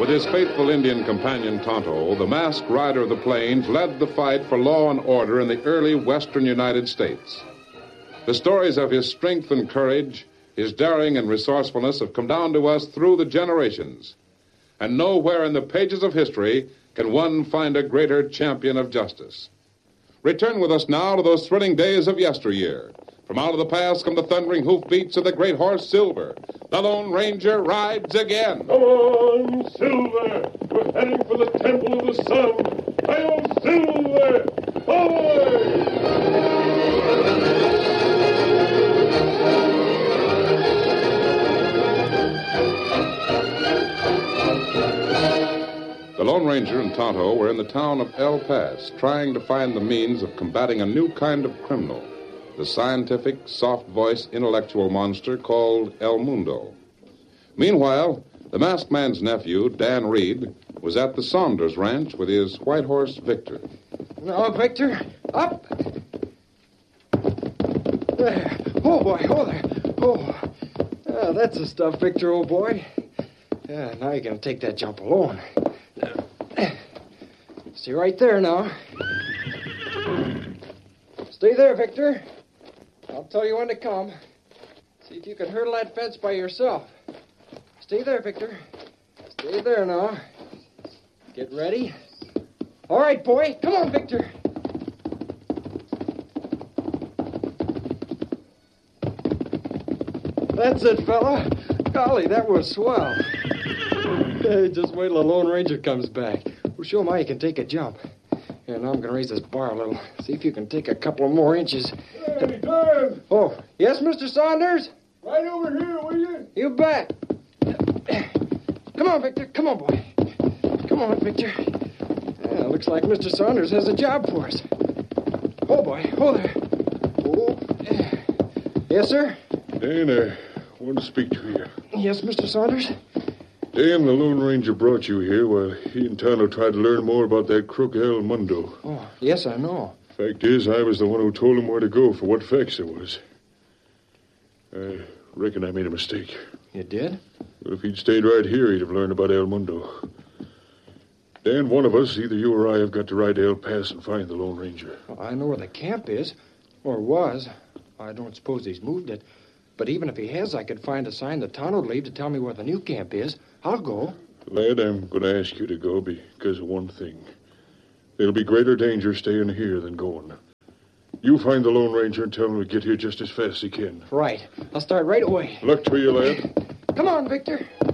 With his faithful Indian companion Tonto, the masked rider of the plains led the fight for law and order in the early western United States. The stories of his strength and courage, his daring and resourcefulness have come down to us through the generations. And nowhere in the pages of history can one find a greater champion of justice. Return with us now to those thrilling days of yesteryear. From out of the past come the thundering hoofbeats of the great horse Silver. The Lone Ranger rides again. Come on, Silver! We're heading for the Temple of the Sun. Hail, Silver! Forward! The Lone Ranger and Tonto were in the town of El Paso, trying to find the means of combating a new kind of criminal, the scientific, soft-voiced, intellectual monster called El Mundo. Meanwhile, the masked man's nephew, Dan Reed, was at the Saunders Ranch with his white horse, Victor. Now, Victor, up! There. Oh, boy, oh, there. Oh, that's the stuff, Victor, old boy. Yeah, now you're going to take that jump alone. Stay right there now. Stay there, Victor. I'll tell you when to come. See if you can hurdle that fence by yourself. Stay there, Victor. Stay there now. Get ready. All right, boy. Come on, Victor. That's it, fella. Golly, that was swell. Hey, just wait till the Lone Ranger comes back. We'll show him how you can take a jump. Here, now I'm going to raise this bar a little. See if you can take a couple more inches. Hey, Dan! Oh, yes, Mr. Saunders? Right over here, will you? You bet. Come on, Victor. Come on, boy. Come on, Victor. Yeah, looks like Mr. Saunders has a job for us. Oh, boy. Oh, there. Oh, yeah. Yes, sir? Dan, I want to speak to you. Yes, Mr. Saunders? Dan, the Lone Ranger brought you here while he and Tonto tried to learn more about that crook El Mundo. Oh, yes, I know. Fact is, I was the one who told him where to go for what facts there was. I reckon I made a mistake. You did? But if he'd stayed right here, he'd have learned about El Mundo. Dan, one of us, either you or I, have got to ride to El Paso and find the Lone Ranger. Well, I know where the camp is. Or was. I don't suppose he's moved it. But even if he has, I could find a sign that Tonto'd leave to tell me where the new camp is. I'll go. Lad, I'm going to ask you to go because of one thing. There'll be greater danger staying here than going. You find the Lone Ranger and tell him to get here just as fast as he can. Right. I'll start right away. Luck to you, lad. Come on, Victor.